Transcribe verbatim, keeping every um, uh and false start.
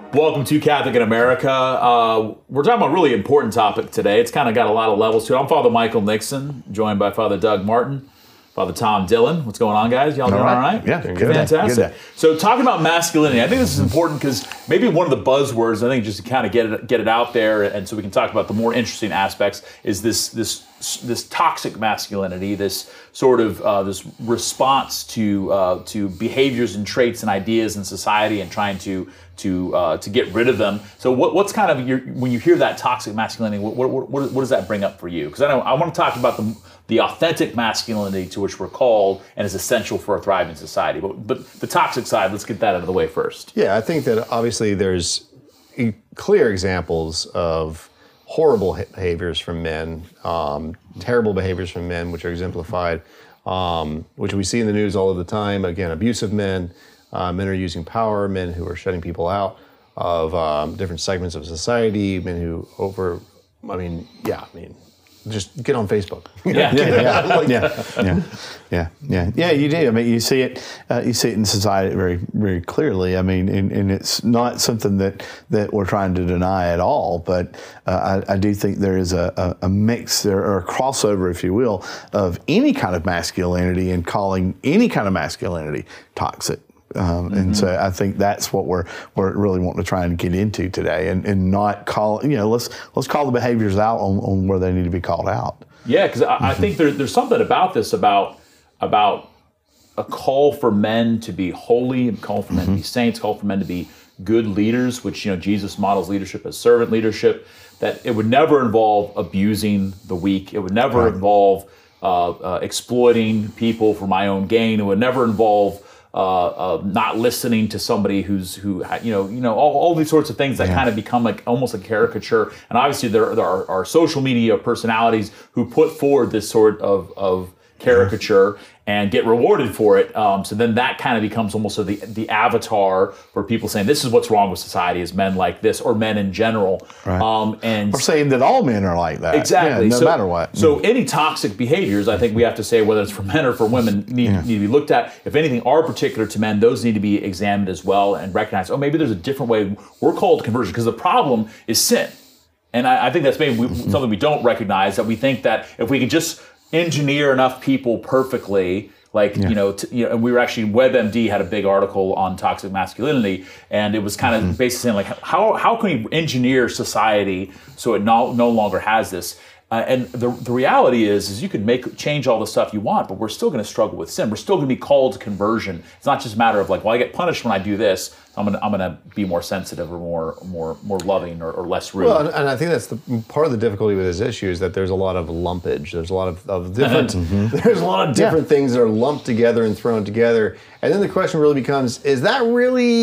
Welcome to Catholic in America. Uh, we're talking about a really important topic today. It's kind of got a lot of levels to it. I'm Father Michael Nixon, joined by Father Doug Martin, Father Tom Dillon. What's going on, guys? Y'all doing all right? Yeah, good. good. Fantastic. Good. So talking about masculinity, I think this is important because maybe one of the buzzwords, I think just to kind of get it get it out there and so we can talk about the more interesting aspects, is this this this toxic masculinity, this sort of uh, this response to uh, to behaviors and traits and ideas in society and trying to to uh, to get rid of them. So what, what's kind of your, when you hear that toxic masculinity, what what, what, what does that bring up for you? Because I know I want to talk about the the authentic masculinity to which we're called and is essential for a thriving society. But but the toxic side, let's get that out of the way first. Yeah, I think that obviously there's clear examples of horrible behaviors from men, um, terrible behaviors from men, which are exemplified, um, which we see in the news all of the time. Again, abusive men, uh, men are using power, men who are shutting people out of um, different segments of society, men who over, I mean, yeah, I mean, just get on Facebook. Yeah, yeah, yeah, like, yeah, yeah, yeah, yeah, yeah. You do. I mean, you see it. Uh, you see it in society very, very clearly. I mean, and, and it's not something that, that we're trying to deny at all. But uh, I, I do think there is a, a, a mix there, or a crossover, if you will, of any kind of masculinity and calling any kind of masculinity toxic. Um, and mm-hmm. so I think that's what we're we're really wanting to try and get into today, and, and not call you know let's let's call the behaviors out on, on where they need to be called out. Yeah, because I, mm-hmm. I think there, there's something about this about about a call for men to be holy, a call for men mm-hmm. to be saints, a call for men to be good leaders, which you know Jesus models leadership as servant leadership. That it would never involve abusing the weak. It would never right. involve uh, uh, exploiting people for my own gain. It would never involve Uh, uh, not listening to somebody who's who you know you know all, all these sorts of things that yeah. kind of become like almost a caricature. And obviously there, there are, are social media personalities who put forward this sort of of caricature and get rewarded for it. Um, so then that kind of becomes almost the the avatar for people saying this is what's wrong with society is men like this, or men in general. Right. Um, and or saying that all men are like that. Exactly. Yeah, no so, matter what. So mm. any toxic behaviors, I think we have to say, whether it's for men or for women, need, yeah. need to be looked at. If anything are particular to men, those need to be examined as well and recognized. Oh, maybe there's a different way. We're called conversion because the problem is sin. And I, I think that's maybe we, mm-hmm. something we don't recognize, that we think that if we could just engineer enough people perfectly, like, yeah. you know, t- you know, and we were actually, WebMD had a big article on toxic masculinity, and it was kind of mm-hmm. basically saying, like, how how can we engineer society so it no, no longer has this? Uh, and the the reality is, is you can make change all the stuff you want, but we're still going to struggle with sin. We're still going to be called to conversion. It's not just a matter of like, well, I get punished when I do this. I'm gonna I'm gonna be more sensitive or more more more loving or, or less rude. Well, and, and I think that's the part of the difficulty with this issue is that there's a lot of lumpage. There's a lot of, of different mm-hmm. there's a lot of different yeah. things that are lumped together and thrown together. And then the question really becomes: is that really